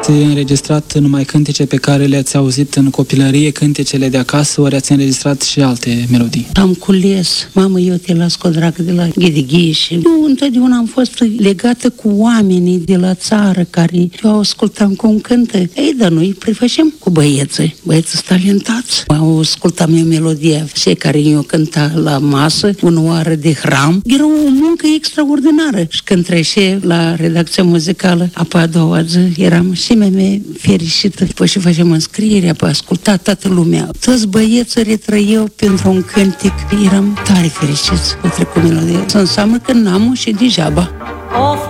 Ați înregistrat numai cântece pe care le-ați auzit în copilărie, cântecele de acasă, ori ați înregistrat și alte melodii? Am cules, mamă, eu te las cu drag de la Ghidi și eu întotdeauna am fost legată cu oamenii de la țară care eu ascultam cum cântă. Ei, dar noi prefăcem cu băieții sunt talentați. Au ascultat eu melodia, cei care eu cânta la masă, un oară de hram. Era o muncă extraordinară. Și când trece la redacția muzicală, apoi a doua zi, eram și mai fericită. După și facem înscriere, apoi asculta toată lumea. Toți băieții retrăiau pentru un cântec. Eram tare fericiți cu trecut melodia. Să înseamnă că n-am și degeaba.